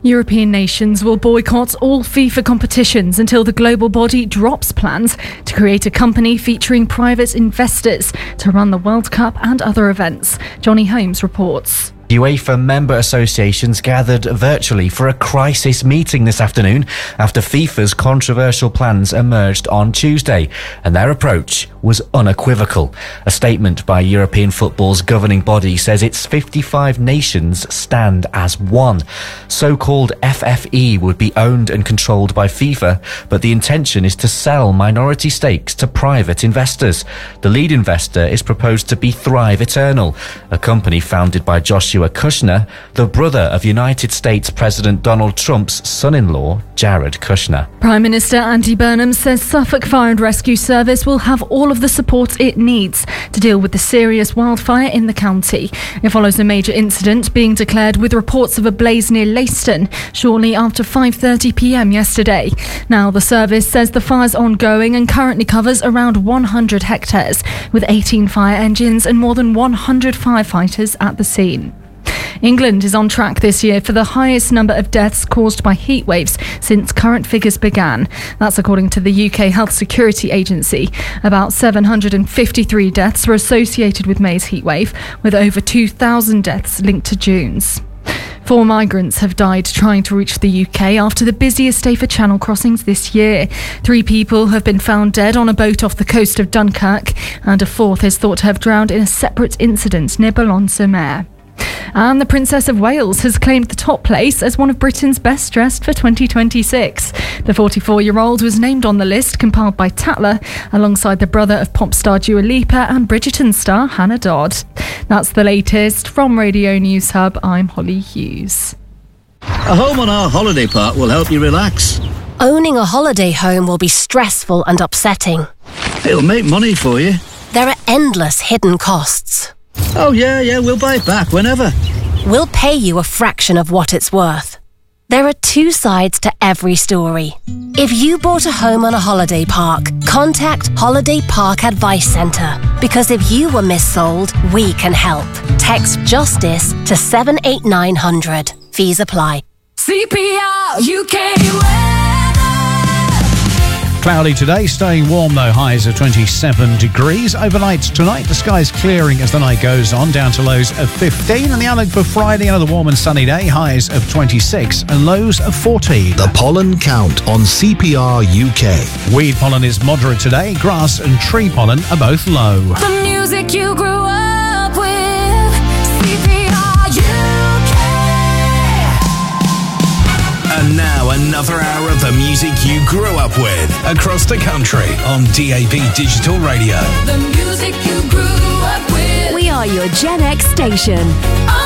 European nations will boycott all FIFA competitions until the global body drops plans to create a company featuring private investors to run the World Cup and other events. Johnny Holmes reports. UEFA member associations gathered virtually for a crisis meeting this afternoon after FIFA's controversial plans emerged on Tuesday, and their approach was unequivocal. A statement by European football's governing body says its 55 nations stand as one. So-called FFE would be owned and controlled by FIFA, but the intention is to sell minority stakes to private investors. The lead investor is proposed to be Thrive Eternal, a company founded by Joshua Kushner, the brother of United States President Donald Trump's son-in-law, Jared Kushner. Prime Minister Andy Burnham says Suffolk Fire and Rescue Service will have all of the support it needs to deal with the serious wildfire in the county. It follows a major incident being declared with reports of a blaze near Leiston shortly after 5:30 p.m. yesterday. Now the service says the fire's ongoing and currently covers around 100 hectares, with 18 fire engines and more than 100 firefighters at the scene. England is on track this year for the highest number of deaths caused by heat waves since current figures began. That's according to the UK Health Security Agency. About 753 deaths were associated with May's heatwave, with over 2,000 deaths linked to June's. 4 migrants have died trying to reach the UK after the busiest day for channel crossings this year. 3 people have been found dead on a boat off the coast of Dunkirk, and a 4th is thought to have drowned in a separate incident near Boulogne-sur-Mer. And the Princess of Wales has claimed the top place as one of Britain's best dressed for 2026. The 44-year-old was named on the list compiled by Tatler alongside the brother of pop star Dua Lipa and Bridgerton star Hannah Dodd. That's the latest from Radio News Hub. I'm Holly Hughes. A home on our holiday park will help you relax. Owning a holiday home will be stressful and upsetting. It'll make money for you. There are endless hidden costs. Oh, yeah, we'll buy it back whenever. We'll pay you a fraction of what it's worth. There are 2 sides to every story. If you bought a home on a holiday park, contact Holiday Park Advice Centre. Because if you were missold, we can help. Text JUSTICE to 78900. Fees apply. CPR UK. Cloudy today, staying warm though, highs of 27 degrees. Overnight tonight, the sky's clearing as the night goes on, down to lows of 15. And the outlook for Friday, another warm and sunny day, highs of 26 and lows of 14. The pollen count on CPR UK. Weed pollen is moderate today, grass and tree pollen are both low. The music you grew up with, CPR UK. And now another hour of the music you grew up with across the country on DAB Digital Radio. The music you grew up with. We are your Gen X station.